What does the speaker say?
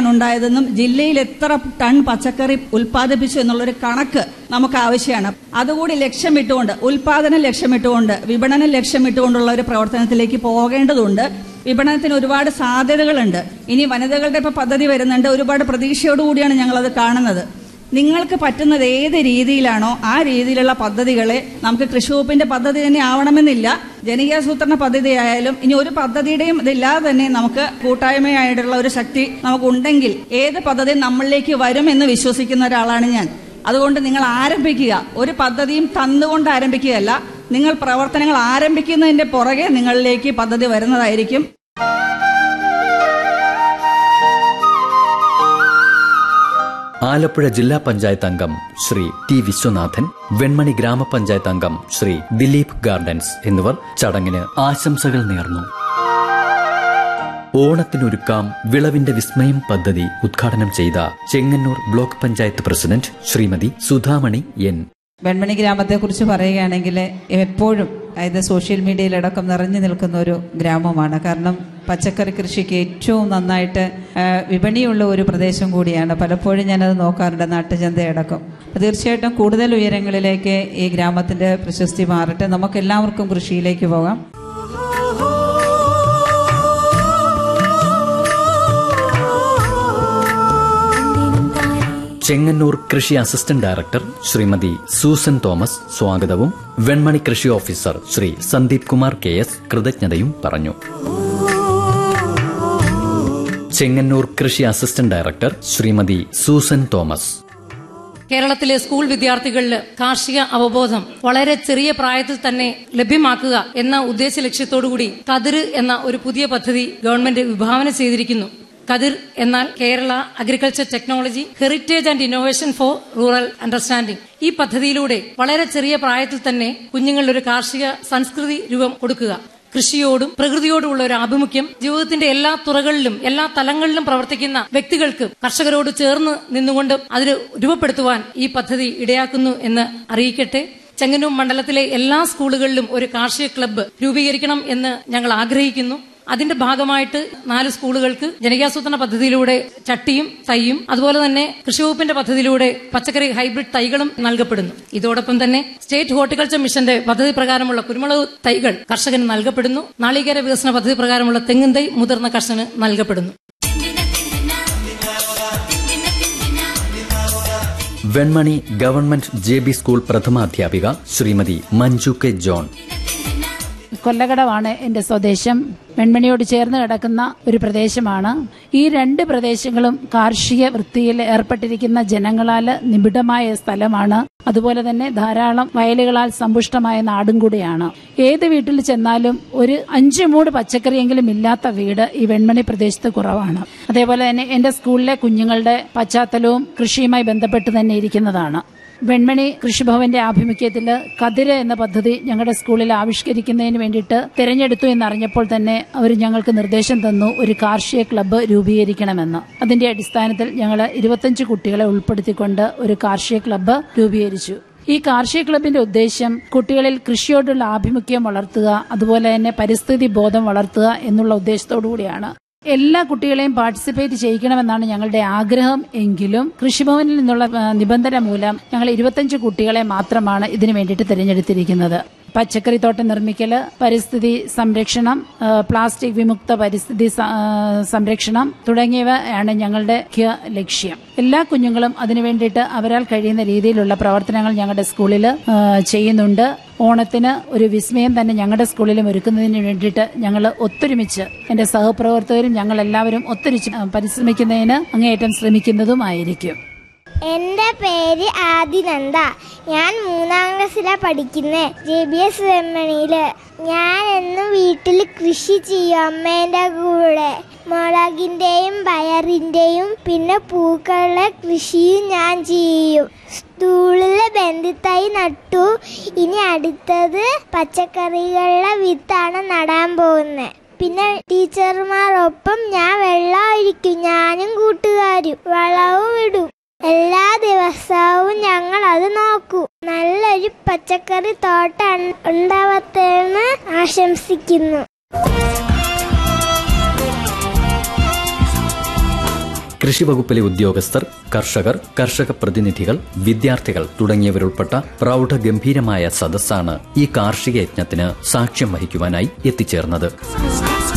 ഉണ്ടായതെന്നും ജില്ലയിൽ എത്ര ടൺ പച്ചക്കറി ഉൽപ്പാദിപ്പിച്ചു എന്നുള്ളൊരു കണക്ക് നമുക്ക് ആവശ്യമാണ്. അതുകൂടി ലക്ഷ്യമിട്ടുകൊണ്ട്, ഉൽപാദനം ലക്ഷ്യമിട്ടുകൊണ്ട്, വിപണനം ലക്ഷ്യമിട്ടുകൊണ്ടുള്ള ഒരു പ്രവർത്തനത്തിലേക്ക് പോകേണ്ടതുണ്ട്. വിപണനത്തിന് ഒരുപാട് സാധ്യതകളുണ്ട്. ഇനി വനിതകളുടെ ഇപ്പോൾ പദ്ധതി വരുന്നുണ്ട്. ഒരുപാട് പ്രതീക്ഷയോടുകൂടിയാണ് ഞങ്ങളത് കാണുന്നത്. നിങ്ങൾക്ക് പറ്റുന്നത് ഏത് രീതിയിലാണോ ആ രീതിയിലുള്ള പദ്ധതികളെ, നമുക്ക് കൃഷി വകുപ്പിന്റെ പദ്ധതി തന്നെ ആവണമെന്നില്ല, ജനകീയാസൂത്രണ പദ്ധതി ആയാലും ഇനി ഒരു പദ്ധതിയുടെയും ഇതില്ലാതെ തന്നെ നമുക്ക് കൂട്ടായ്മയായിട്ടുള്ള ഒരു ശക്തി നമുക്കുണ്ടെങ്കിൽ ഏത് പദ്ധതി നമ്മളിലേക്ക് വരുമെന്ന് വിശ്വസിക്കുന്ന ഒരാളാണ് ഞാൻ. അതുകൊണ്ട് നിങ്ങൾ ആരംഭിക്കുക. ഒരു പദ്ധതിയും തന്നുകൊണ്ട് ആരംഭിക്കുകയല്ല, നിങ്ങൾ പ്രവർത്തനങ്ങൾ ആരംഭിക്കുന്നതിന്റെ പുറകെ നിങ്ങളിലേക്ക് പദ്ധതി വരുന്നതായിരിക്കും. ആലപ്പുഴ ജില്ലാ പഞ്ചായത്ത് അംഗം ശ്രീ ടി വിശ്വനാഥൻ, വെൺമണി ഗ്രാമപഞ്ചായത്ത് അംഗം ശ്രീ ദിലീപ് ഗാർഡൻസ് എന്നിവർ ചടങ്ങിന് ആശംസകൾ നേർന്നു. ഓണത്തിനൊരുക്കാം വിളവിന്റെ വിസ്മയം പദ്ധതി ഉദ്ഘാടനം ചെയ്ത Chengannur block panchayat president Shrimati Sudhamani N. Venmony ഗ്രാമത്തെക്കുറിച്ച് പറയുകയാണെങ്കിൽ എപ്പോഴും, അതായത് സോഷ്യൽ മീഡിയയിലടക്കം നിറഞ്ഞു നിൽക്കുന്ന ഒരു ഗ്രാമമാണ്. കാരണം പച്ചക്കറി കൃഷിക്ക് ഏറ്റവും നന്നായിട്ട് വിപണിയുള്ള ഒരു പ്രദേശം കൂടിയാണ്. പലപ്പോഴും ഞാനത് നോക്കാറുണ്ട്, നാട്ടുചന്തയടക്കം. തീർച്ചയായിട്ടും കൂടുതൽ ഉയരങ്ങളിലേക്ക് ഈ ഗ്രാമത്തിന്റെ പ്രശസ്തി മാറട്ടെ. നമുക്കെല്ലാവർക്കും കൃഷിയിലേക്ക് പോകാം. ചെങ്ങന്നൂർ കൃഷി assistant director Shrimati Susan Thomas സ്വാഗതവും വെൺമണി കൃഷി ഓഫീസർ ശ്രീ സന്ദീപ് കുമാർ KS കൃതജ്ഞതയും പറഞ്ഞു. ചെങ്ങന്നൂർ കൃഷി assistant director Shrimati Susan Thomas. കേരളത്തിലെ സ്കൂൾ വിദ്യാർത്ഥികളിൽ കാർഷിക അവബോധം വളരെ ചെറിയ പ്രായത്തിൽ തന്നെ ലഭ്യമാക്കുക എന്ന ഉദ്ദേശ ലക്ഷ്യത്തോടുകൂടി കതിര് എന്ന ഒരു പുതിയ പദ്ധതി ഗവൺമെന്റ് വിഭാവന ചെയ്തിരിക്കുന്നു. കതിർ എന്നാൽ Kerala agriculture technology heritage and innovation four rural understanding. ഈ പദ്ധതിയിലൂടെ വളരെ ചെറിയ പ്രായത്തിൽ തന്നെ കുഞ്ഞുങ്ങളിൽ ഒരു കാർഷിക സംസ്കൃതി രൂപം കൊടുക്കുക, കൃഷിയോടും പ്രകൃതിയോടുമുള്ള ഒരു ആഭിമുഖ്യം ജീവിതത്തിന്റെ എല്ലാ തുറകളിലും എല്ലാ തലങ്ങളിലും പ്രവർത്തിക്കുന്ന വ്യക്തികൾക്ക് കർഷകരോട് ചേർന്ന് നിന്നുകൊണ്ട് അതിന് രൂപപ്പെടുത്തുവാൻ ഈ പദ്ധതി ഇടയാക്കുന്നു എന്ന് അറിയിക്കട്ടെ. ചെങ്ങന്നൂർ മണ്ഡലത്തിലെ എല്ലാ സ്കൂളുകളിലും ഒരു കാർഷിക ക്ലബ്ബ് രൂപീകരിക്കണം എന്ന് ഞങ്ങൾ ആഗ്രഹിക്കുന്നു. അതിന്റെ ഭാഗമായിട്ട് 4 സ്കൂളുകൾക്ക് ജനകീയാസൂത്രണ പദ്ധതിയിലൂടെ ചട്ടിയും തൈയും, അതുപോലെ തന്നെ കൃഷിവകുപ്പിന്റെ പദ്ധതിയിലൂടെ പച്ചക്കറി ഹൈബ്രിഡ് തൈകളും നൽകപ്പെടുന്നു. ഇതോടൊപ്പം തന്നെ സ്റ്റേറ്റ് ഹോർട്ടിക്കൾച്ചർ മിഷന്റെ പദ്ധതി പ്രകാരമുള്ള കുരുമുളക് തൈകൾ കർഷകന് നൽകപ്പെടുന്നു. നാളികേര വികസന പദ്ധതി പ്രകാരമുള്ള തെങ്ങിൻ തൈ മുതിർന്ന കർഷകന് നൽകപ്പെടുന്നു. Venmony government JB school പ്രഥമാധ്യാപിക Shrimati Manju K John. കൊല്ലകടവാണ് എന്റെ സ്വദേശം. വെൺമണിയോട് ചേർന്ന് കിടക്കുന്ന ഒരു പ്രദേശമാണ്. ഈ 2 പ്രദേശങ്ങളും കാർഷിക വൃത്തിയിൽ ഏർപ്പെട്ടിരിക്കുന്ന ജനങ്ങളാൽ നിബിഡമായ സ്ഥലമാണ്. അതുപോലെ തന്നെ ധാരാളം വയലുകളാൽ സമ്പുഷ്ടമായ നാടും കൂടിയാണ്. ഏത് വീട്ടിൽ ചെന്നാലും ഒരു 5 മൂട് പച്ചക്കറിയെങ്കിലും ഇല്ലാത്ത വീട് ഈ വെൺമണി പ്രദേശത്ത് കുറവാണ്. അതേപോലെ തന്നെ എന്റെ സ്കൂളിലെ കുഞ്ഞുങ്ങളുടെ പശ്ചാത്തലവും കൃഷിയുമായി ബന്ധപ്പെട്ട് തന്നെ ഇരിക്കുന്നതാണ്. വെൺമണി കൃഷിഭവന്റെ ആഭിമുഖ്യത്തിൽ കതിര് എന്ന പദ്ധതി ഞങ്ങളുടെ സ്കൂളിൽ ആവിഷ്കരിക്കുന്നതിന് വേണ്ടിയിട്ട് തിരഞ്ഞെടുത്തു എന്നറിഞ്ഞപ്പോൾ തന്നെ അവർ ഞങ്ങൾക്ക് നിർദ്ദേശം തന്നു ഒരു കാർഷിക ക്ലബ്ബ് രൂപീകരിക്കണമെന്ന്. അതിന്റെ അടിസ്ഥാനത്തിൽ ഞങ്ങൾ 25 കുട്ടികളെ ഉൾപ്പെടുത്തിക്കൊണ്ട് ഒരു കാർഷിക ക്ലബ്ബ് രൂപീകരിച്ചു. ഈ കാർഷിക ക്ലബിന്റെ ഉദ്ദേശം കുട്ടികളിൽ കൃഷിയോടുള്ള ആഭിമുഖ്യം വളർത്തുക, അതുപോലെ തന്നെ പരിസ്ഥിതി ബോധം വളർത്തുക എന്നുള്ള ഉദ്ദേശത്തോടു കൂടിയാണ്. എല്ലാ കുട്ടികളെയും പാർട്ടിസിപ്പേറ്റ് ചെയ്യിക്കണമെന്നാണ് ഞങ്ങളുടെ ആഗ്രഹം. എങ്കിലും കൃഷിഭവനിൽ നിന്നുള്ള നിബന്ധന മൂലം ഞങ്ങൾ 25 കുട്ടികളെ മാത്രമാണ് ഇതിനു വേണ്ടിയിട്ട് തിരഞ്ഞെടുത്തിരിക്കുന്നത്. പച്ചക്കറി തോട്ടം നിർമ്മിക്കല്, പരിസ്ഥിതി സംരക്ഷണം, പ്ലാസ്റ്റിക് വിമുക്ത പരിസ്ഥിതി സംരക്ഷണം തുടങ്ങിയവയാണ് ഞങ്ങളുടെ ലക്ഷ്യം. എല്ലാ കുഞ്ഞുങ്ങളും അതിനു വേണ്ടിയിട്ട് അവരാൽ കഴിയുന്ന രീതിയിലുള്ള പ്രവർത്തനങ്ങൾ ഞങ്ങളുടെ സ്കൂളിൽ ചെയ്യുന്നുണ്ട്. ഓണത്തിന് ഒരു വിസ്മയം തന്നെ ഞങ്ങളുടെ സ്കൂളിലും ഒരുക്കുന്നതിന് വേണ്ടിയിട്ട് ഞങ്ങൾ ഒത്തൊരുമിച്ച് എന്റെ സഹപ്രവർത്തകരും ഞങ്ങളെല്ലാവരും ഒത്തൊരുമിച്ച് പരിശ്രമിക്കുന്നതിന് അങ്ങേയറ്റം ശ്രമിക്കുന്നതുമായിരിക്കും. എന്റെ പേര് ആദിനന്ദ. ഞാൻ 3ാം ക്ലാസ്സിലാണ് പഠിക്കുന്നത്, JBS വെൺമണിയില്. ഞാൻ എന്നും വീട്ടിൽ കൃഷി ചെയ്യും അമ്മേന്റെ കൂടെ. മുളകിന്റെയും പയറിന്റെയും പിന്നെ പൂക്കളുടെ കൃഷിയും ഞാൻ ചെയ്യും. സ്കൂളിലെ ബന്ധിത്തൈ നട്ടു. ഇനി അടുത്തത് പച്ചക്കറികളുടെ വിത്താണ് നടാൻ പോകുന്നത്. പിന്നെ ടീച്ചർമാരൊപ്പം ഞാൻ വെള്ളം ഒഴിക്കും, ഞാനും കൂട്ടുകാരും വളവും ഇടും. എല്ലാ ദിവസവും ഞങ്ങൾ അത് നോക്കൂ. നല്ലൊരു പച്ചക്കറി തോട്ടം ഉണ്ടാവട്ടെന്ന് ആശംസിക്കുന്നു. കൃഷിവകുപ്പിലെ ഉദ്യോഗസ്ഥർ, കർഷകർ, കർഷക പ്രതിനിധികൾ, വിദ്യാർത്ഥികൾ തുടങ്ങിയവരുൾപ്പെട്ട പ്രൗഢഗംഭീരമായ സദസ്സാണ് ഈ കാർഷിക യജ്ഞത്തിന് സാക്ഷ്യം വഹിക്കുവാനായി എത്തിച്ചേർന്നത്.